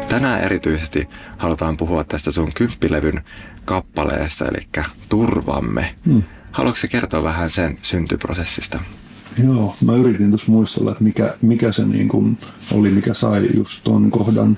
Tänään erityisesti halutaan puhua tästä sun 10-levyn kappaleesta, eli Turvamme. Haluatko sä kertoa vähän sen syntyprosessista? Joo, mä yritin tuossa muistella, että mikä se niin kuin oli, mikä sai just ton kohdan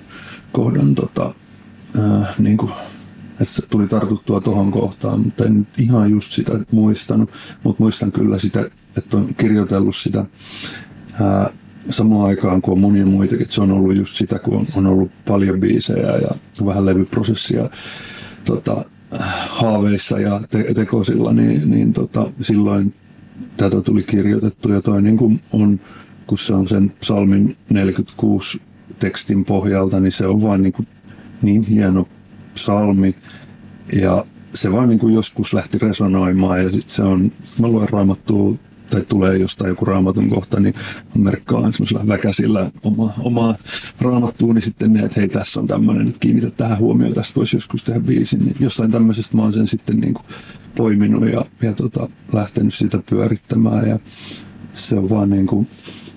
niin kuin, että se tuli tartuttua tohon kohtaan, mutta en ihan just sitä muistanut, mutta muistan kyllä sitä, että on kirjoitellut sitä samaan aikaan, kun on monia muitakin, että se on ollut just sitä, kun on ollut paljon biisejä ja vähän levyprosessia haaveissa ja tekosilla, niin silloin tätä tuli kirjoitettu ja toi niin kuin on, kun se on sen psalmin 46 tekstin pohjalta, niin se on vaan niin hieno psalmi ja se vaan niin kuin joskus lähti resonoimaan ja sitten se on, mä luen Raamattua tai tulee jostain joku Raamatun kohta, niin merkkaan semmoisella väkäsillä omaa Raamattuuni sitten, että hei, tässä on tämmöinen, että kiinnitä tähän huomioon, tästä voisi joskus tehdä biisin. Niin jostain tämmöisestä mä oon sen sitten niin kuin poiminut ja lähtenyt sitä pyörittämään ja se on vaan niin kuin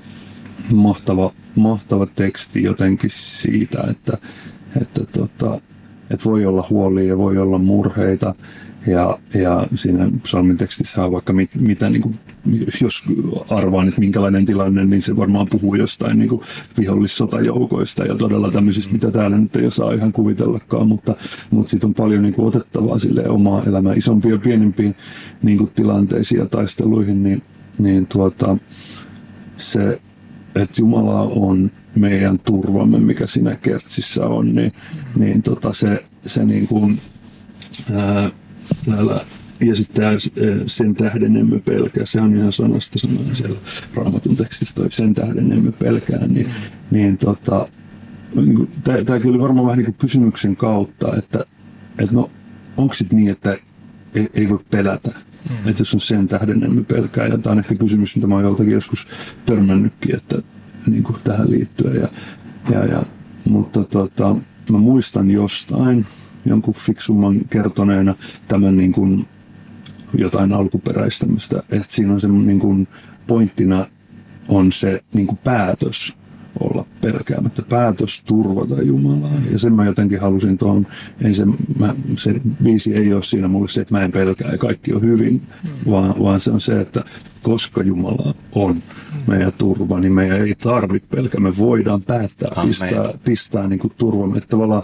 mahtava teksti jotenkin siitä, että voi olla huolia ja voi olla murheita. Ja siinä psalmin tekstissä on vaikka mitä, niin kuin, jos arvaan, että minkälainen tilanne, niin se varmaan puhuu jostain niin kuin vihollissotajoukoista ja todella tämmöisistä, mitä täällä nyt ei osaa ihan kuvitellakaan, mutta siitä on paljon niin kuin otettavaa sille omaa elämää isompiin ja pienempiin niin kuin tilanteisiin ja taisteluihin, niin se, että Jumala on meidän turvamme, mikä siinä kertsissä on, se niin kuin täällä ja sitten sen tähden emme pelkää, se on ihan sanasta sanoen siellä Raamatun tekstissä toi sen tähden emme pelkää, tämäkin oli varmaan vähän niin kuin kysymyksen kautta, että no onko sitten niin, että ei voi pelätä, että jos on sen tähden emme pelkää, ja tämä on ehkä kysymys, mitä mä oon joltakin joskus törmännytkin, että niin kuin tähän liittyen, mutta mä muistan jostain jonkun fiksumman kertoneena tämän niin kuin jotain alkuperäistämistä, että siinä on se niin kuin pointtina on se niin kuin päätös olla pelkäämättä, päätös turvata Jumalaa. Ja sen mä jotenkin halusin tuohon, se biisi ei ole siinä mulle se, että mä en pelkää ja kaikki on hyvin, vaan se on se, että koska Jumala on meidän turva, niin meidän ei tarvitse pelkää, me voidaan päättää, pistää niin kuin turvamme, että tavallaan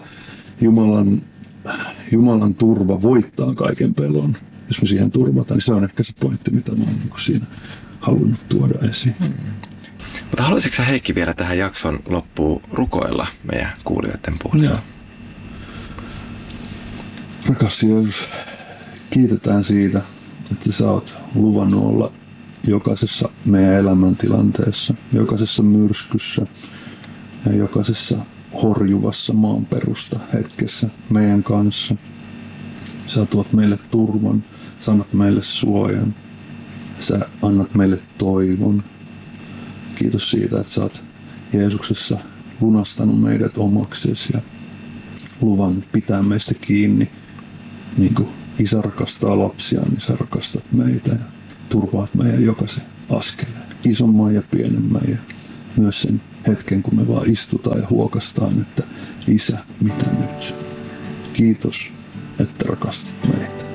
Jumalan turva voittaa kaiken pelon, jos me siihen turvataan, niin se on ehkä se pointti, mitä mä oon niin siinä halunnut tuoda esiin. Mutta haluaisitko sä, Heikki, vielä tähän jakson loppuun rukoilla meidän kuulijoiden puolesta? Rakas Jeesus, kiitetään siitä, että sä oot luvannut olla jokaisessa meidän elämäntilanteessa, jokaisessa myrskyssä ja jokaisessa horjuvassa maanperusta hetkessä meidän kanssa. Sä tuot meille turvan, sä annat meille suojan, sä annat meille toivon. Kiitos siitä, että sä oot Jeesuksessa lunastanut meidät omaksesi ja luvannut pitää meistä kiinni. Niin kuin isä rakastaa lapsiaan, niin sä rakastat meitä ja turvaat meidän jokaisen askeleen, isomman ja pienemmän ja myös sen hetken, kun me vaan istutaan ja huokastaan, että Isä, mitä nyt? Kiitos, että rakastat meitä.